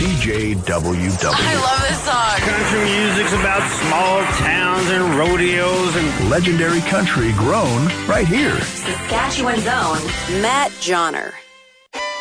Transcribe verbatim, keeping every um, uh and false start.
C J W W. I love this song. Country music's about small towns and rodeos and legendary country grown right here. Saskatchewan's own Matt Johnner.